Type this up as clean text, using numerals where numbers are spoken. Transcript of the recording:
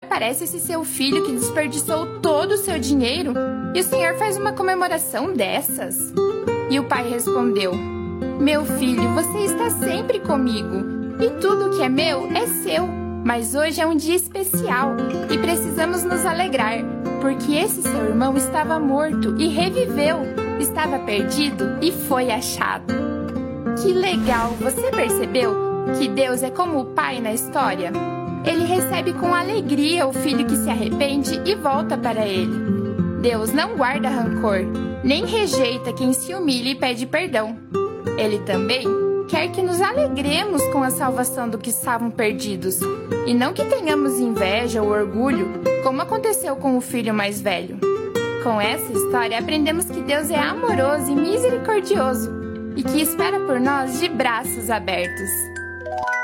aparece esse seu filho que desperdiçou todo o seu dinheiro e o senhor faz uma comemoração dessas? E o pai respondeu: meu filho, você está sempre comigo e tudo que é meu é seu. Mas hoje é um dia especial e precisamos nos alegrar, porque esse seu irmão estava morto e reviveu, estava perdido e foi achado. Que legal! Você percebeu que Deus é como o pai na história? Ele recebe com alegria o filho que se arrepende e volta para ele. Deus não guarda rancor, nem rejeita quem se humilha e pede perdão. Ele também quer que nos alegremos com a salvação do que estavam perdidos, e não que tenhamos inveja ou orgulho, como aconteceu com o filho mais velho. Com essa história, aprendemos que Deus é amoroso e misericordioso, e que espera por nós de braços abertos.